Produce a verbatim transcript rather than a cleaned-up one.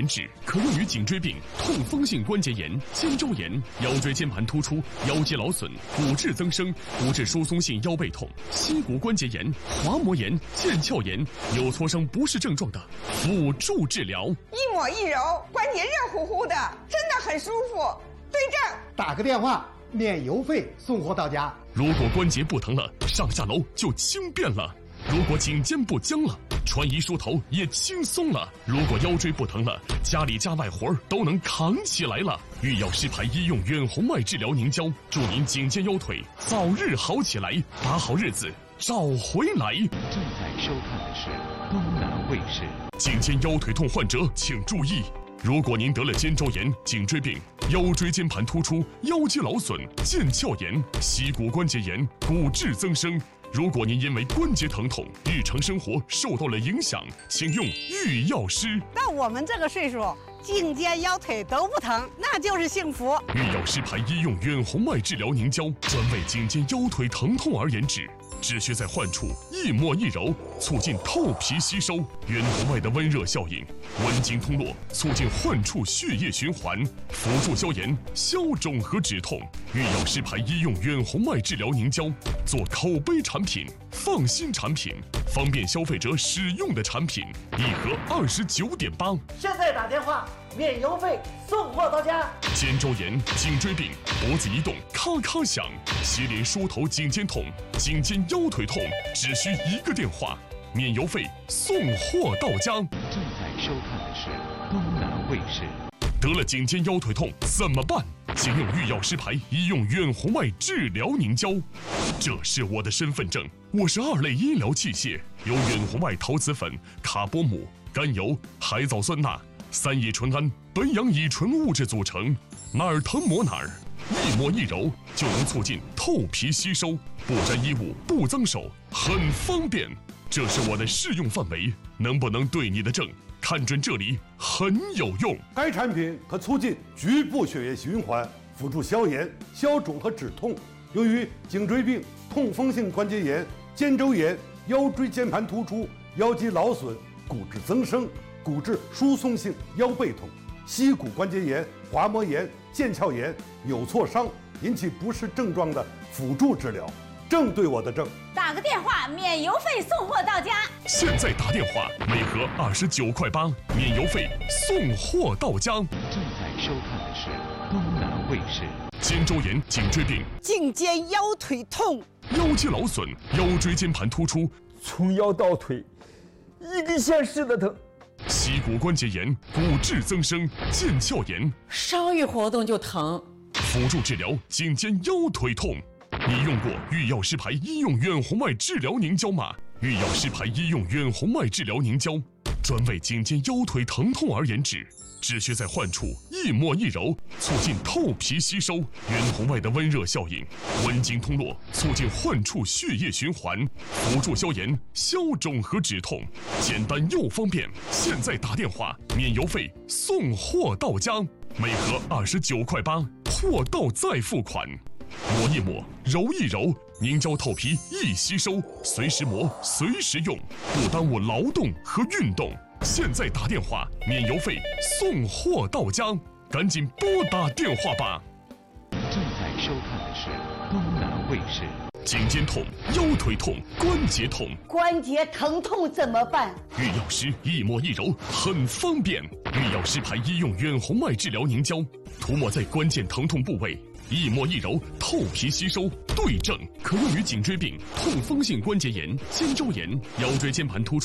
研制，可用于颈椎病、痛风性关节炎、肩周炎、腰椎间盘突出、腰肌劳损、骨质增生、骨质疏松性腰背痛、膝骨关节炎、滑膜炎、腱鞘炎、扭挫伤不适症状的辅助治疗。 一抹一揉，关节热乎乎的，真的很舒服。对症， 打个电话，免邮费送货到家。 如果关节不疼了，上下楼就轻便了；如果颈肩不僵了，穿衣梳头也轻松了；如果腰椎不疼了，家里家外活儿都能扛起来了。玉药师牌医用远红外治疗凝胶，祝您颈肩腰腿早日好起来，把好日子找回来。 正在收看的是东南卫视。 颈肩腰腿痛患者请注意，如果您得了肩周炎、颈椎病、腰椎间盘突出、腰肌劳损、腱鞘炎、膝骨关节炎、骨质增生，如果您因为关节疼痛，日常生活受到了影响，请用玉药师。 到我们这个岁数，颈肩腰腿都不疼，那就是幸福。 玉药师牌医用远红外治疗凝胶，专为颈肩腰腿疼痛而研制，只需在患处一抹一揉，促进透皮吸收；远红外的温热效应，温经通络，促进患处血液循环，辅助消炎、消肿和止痛。玉药师牌医用远红外治疗凝胶，做口碑产品、放心产品、方便消费者使用的产品，一盒二十九点八。 现在打电话，免邮费送货到家。 肩周炎、颈椎病、脖子移动咔咔响，接连梳头颈肩痛、颈肩腰腿痛，只需一个电话，免邮费送货到家。 正在收看的是东南卫视。 得了颈肩腰腿痛怎么办？请用玉药师牌医用远红外治疗凝胶。这是我的身份证，我是二类医疗器械，由远红外陶瓷粉、卡波姆、甘油、海藻酸钠、三乙醇胺、苯氧乙醇物质组成，哪儿疼抹哪儿，一抹一揉就能促进透皮吸收，不沾衣物，不脏手，很方便。这是我的适用范围，能不能对你的症？看准这里很有用。 该产品可促进局部血液循环，辅助消炎、消肿和止痛，用于颈椎病、痛风性关节炎、肩周炎、腰椎间盘突出、腰肌劳损、骨质增生、骨质疏松性腰背痛、膝骨关节炎、滑膜炎、腱鞘炎、扭挫伤引起不适症状的辅助治疗，正对我的症。 打个电话，免邮费送货到家。 现在打电话，每盒二十九块八，免邮费送货到家。 正在收看的是东南卫视。 肩周炎、颈椎病、 颈肩腰腿痛、 腰肌劳损、腰椎间盘突出， 从腰到腿，一根线似的疼。 膝骨关节炎、骨质增生、腱鞘炎， 稍一活动就疼。 辅助治疗颈肩腰腿痛。你用过玉药师牌医用远红外治疗凝胶吗？玉药师牌医用远红外治疗凝胶，专为颈肩腰腿疼痛而研制，只需在患处一抹一揉，促进透皮吸收；远红外的温热效应，温经通络，促进患处血液循环，辅助消炎、消肿和止痛，简单又方便。现在打电话，免邮费送货到家，每盒二十九块八，货到再付款。抹一抹，揉一揉，凝胶透皮易吸收，随时磨，随时用，不耽误劳动和运动。现在打电话，免邮费送货到家，赶紧拨打电话吧。 正在收看的是东南卫视。 颈肩痛、腰腿痛、关节痛， 关节疼痛怎么办？ 玉药师一抹一揉很方便。玉药师牌医用远红外治疗凝胶，涂抹在关键疼痛部位，一抹一揉，透皮吸收，对症，可用于颈椎病、痛风性关节炎、肩周炎、腰椎间盘突出。